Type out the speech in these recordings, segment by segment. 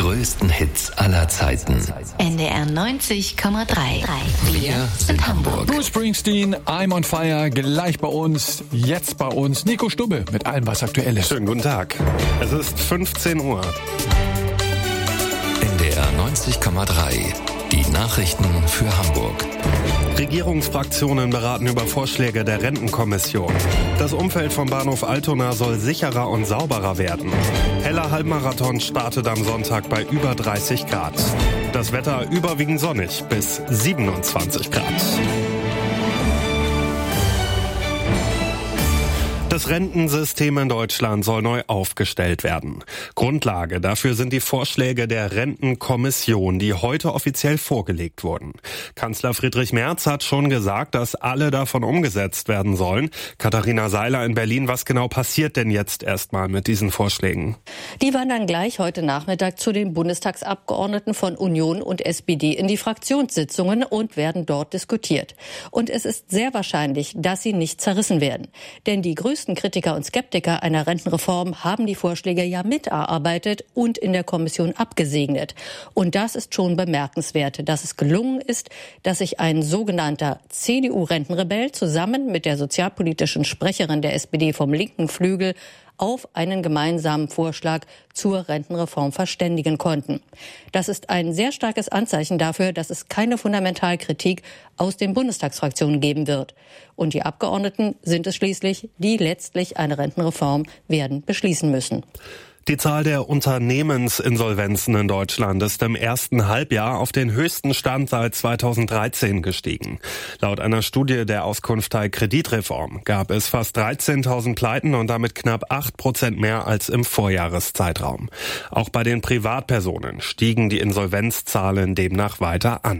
größten Hits aller Zeiten. NDR 90,3. Wir sind Hamburg. Bruce Springsteen, I'm on Fire, gleich bei uns, jetzt bei uns. Nico Stubbe mit allem, was aktuell ist. Schönen guten Tag. Es ist 15 Uhr. NDR 90,3. Die Nachrichten für Hamburg. Regierungsfraktionen beraten über Vorschläge der Rentenkommission. Das Umfeld vom Bahnhof Altona soll sicherer und sauberer werden. Heller Halbmarathon startet am Sonntag bei über 30 Grad. Das Wetter überwiegend sonnig bis 27 Grad. Das Rentensystem in Deutschland soll neu aufgestellt werden. Grundlage dafür sind die Vorschläge der Rentenkommission, die heute offiziell vorgelegt wurden. Kanzler Friedrich Merz hat schon gesagt, dass alle davon umgesetzt werden sollen. Katharina Seiler in Berlin, was genau passiert denn jetzt erstmal mit diesen Vorschlägen? Die wandern gleich heute Nachmittag zu den Bundestagsabgeordneten von Union und SPD in die Fraktionssitzungen und werden dort diskutiert. Und es ist sehr wahrscheinlich, dass sie nicht zerrissen werden. Denn die größten Kritiker und Skeptiker einer Rentenreform haben die Vorschläge ja miterarbeitet und in der Kommission abgesegnet. Und das ist schon bemerkenswert, dass es gelungen ist, dass sich ein sogenannter CDU-Rentenrebell zusammen mit der sozialpolitischen Sprecherin der SPD vom linken Flügel auf einen gemeinsamen Vorschlag zur Rentenreform verständigen konnten. Das ist ein sehr starkes Anzeichen dafür, dass es keine Fundamentalkritik aus den Bundestagsfraktionen geben wird. Und die Abgeordneten sind es schließlich, die letztlich eine Rentenreform werden beschließen müssen. Die Zahl der Unternehmensinsolvenzen in Deutschland ist im ersten Halbjahr auf den höchsten Stand seit 2013 gestiegen. Laut einer Studie der Auskunftei Kreditreform gab es fast 13.000 Pleiten und damit knapp 8% mehr als im Vorjahreszeitraum. Auch bei den Privatpersonen stiegen die Insolvenzzahlen demnach weiter an.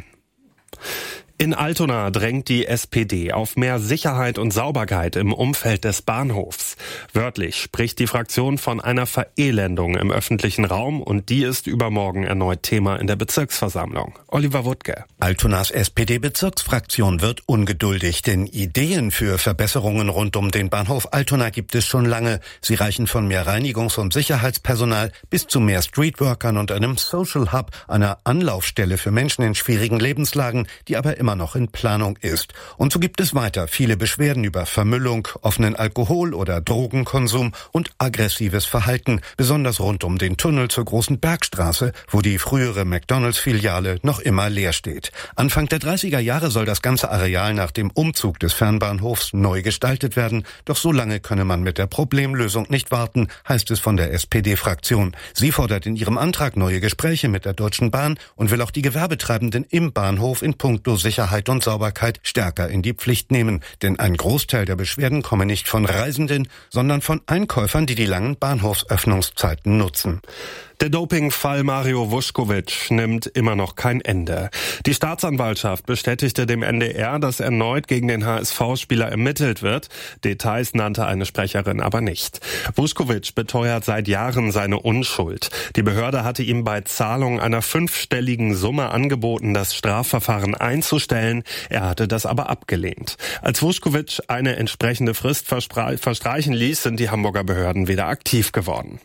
In Altona drängt die SPD auf mehr Sicherheit und Sauberkeit im Umfeld des Bahnhofs. Wörtlich spricht die Fraktion von einer Verelendung im öffentlichen Raum und die ist übermorgen erneut Thema in der Bezirksversammlung. Oliver Wuttke. Altonas SPD-Bezirksfraktion wird ungeduldig, denn Ideen für Verbesserungen rund um den Bahnhof Altona gibt es schon lange. Sie reichen von mehr Reinigungs- und Sicherheitspersonal bis zu mehr Streetworkern und einem Social Hub, einer Anlaufstelle für Menschen in schwierigen Lebenslagen, die aber immer noch in Planung ist. Und so gibt es weiter viele Beschwerden über Vermüllung, offenen Alkohol- oder Drogenkonsum und aggressives Verhalten, besonders rund um den Tunnel zur Großen Bergstraße, wo die frühere McDonalds-Filiale noch immer leer steht. Anfang der 30er Jahre soll das ganze Areal nach dem Umzug des Fernbahnhofs neu gestaltet werden, doch so lange könne man mit der Problemlösung nicht warten, heißt es von der SPD-Fraktion. Sie fordert in ihrem Antrag neue Gespräche mit der Deutschen Bahn und will auch die Gewerbetreibenden im Bahnhof in puncto Sicherheit und Sauberkeit stärker in die Pflicht nehmen. Denn ein Großteil der Beschwerden komme nicht von Reisenden, sondern von Einkäufern, die die langen Bahnhofsöffnungszeiten nutzen. Der Dopingfall Mario Vuskovic nimmt immer noch kein Ende. Die Staatsanwaltschaft bestätigte dem NDR, dass erneut gegen den HSV-Spieler ermittelt wird. Details nannte eine Sprecherin aber nicht. Vuskovic beteuert seit Jahren seine Unschuld. Die Behörde hatte ihm bei Zahlung einer 5-stelligen Summe angeboten, das Strafverfahren einzustellen. Er hatte das aber abgelehnt. Als Vuskovic eine entsprechende Frist verstreichen ließ, sind die Hamburger Behörden wieder aktiv geworden.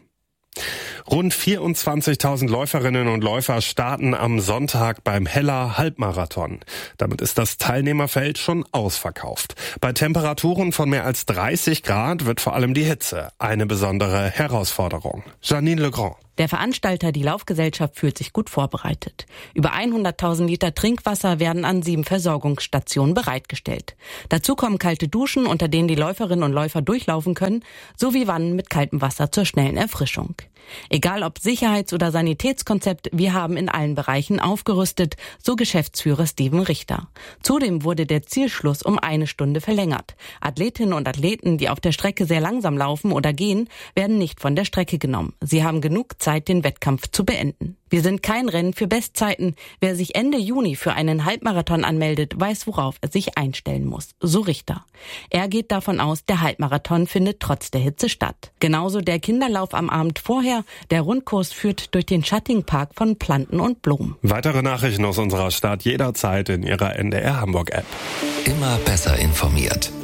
Rund 24.000 Läuferinnen und Läufer starten am Sonntag beim Heller Halbmarathon. Damit ist das Teilnehmerfeld schon ausverkauft. Bei Temperaturen von mehr als 30 Grad wird vor allem die Hitze eine besondere Herausforderung. Janine Legrand. Der Veranstalter, die Laufgesellschaft, fühlt sich gut vorbereitet. Über 100.000 Liter Trinkwasser werden an 7 Versorgungsstationen bereitgestellt. Dazu kommen kalte Duschen, unter denen die Läuferinnen und Läufer durchlaufen können, sowie Wannen mit kaltem Wasser zur schnellen Erfrischung. Egal ob Sicherheits- oder Sanitätskonzept, wir haben in allen Bereichen aufgerüstet, so Geschäftsführer Steven Richter. Zudem wurde der Zielschluss um 1 Stunde verlängert. Athletinnen und Athleten, die auf der Strecke sehr langsam laufen oder gehen, werden nicht von der Strecke genommen. Sie haben genug Zeit, den Wettkampf zu beenden. Wir sind kein Rennen für Bestzeiten. Wer sich Ende Juni für einen Halbmarathon anmeldet, weiß, worauf er sich einstellen muss, so Richter. Er geht davon aus, der Halbmarathon findet trotz der Hitze statt. Genauso der Kinderlauf am Abend vorher. Der Rundkurs führt durch den schattigen Park von Planten und Blumen. Weitere Nachrichten aus unserer Stadt jederzeit in Ihrer NDR Hamburg App. Immer besser informiert.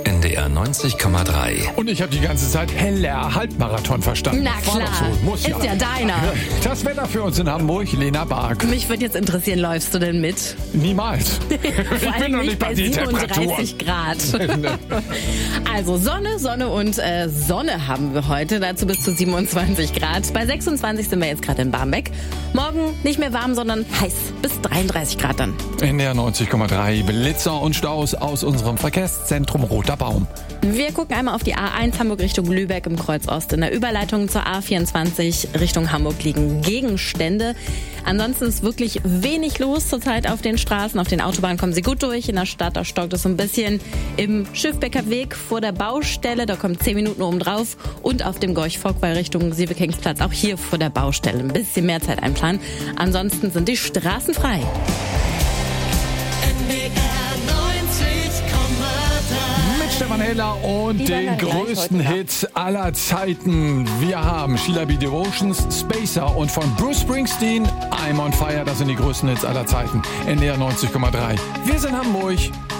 NDR 90,3. Und ich habe die ganze Zeit heller Halbmarathon verstanden. Na War klar, doch so, muss ist ja deiner. Das Wetter für uns in Hamburg, Lena Bark. Mich würde jetzt interessieren, läufst du denn mit? Niemals. Vor allem nicht bei 37 Grad. Also Sonne und Sonne haben wir heute, dazu bis zu 27 Grad. Bei 26 sind wir jetzt gerade in Barmbek. Morgen nicht mehr warm, sondern heiß, bis 33 Grad dann. NDR 90,3, Blitzer und Staus aus unserem Verkehrszentrum Roter Baum. Wir gucken einmal auf die A1 Hamburg Richtung Lübeck im Kreuz Ost. In der Überleitung zur A24 Richtung Hamburg liegen Gegenstände. Ansonsten ist wirklich wenig los zurzeit auf den Straßen. Auf den Autobahnen kommen sie gut durch. In der Stadt, da stockt es so ein bisschen im Schiffbecker Weg vor der Baustelle. Da kommt 10 Minuten oben drauf. Und auf dem Gorch-Fock-Wall Richtung Sievekingsplatz, auch hier vor der Baustelle. Ein bisschen mehr Zeit einplanen. Ansonsten sind die Straßen frei. Stefan Heller und den größten Hit aller Zeiten. Wir haben Sheila B. Devotions, Spacer und von Bruce Springsteen, I'm on Fire. Das sind die größten Hits aller Zeiten. NDR 90,3. Wir sind Hamburg.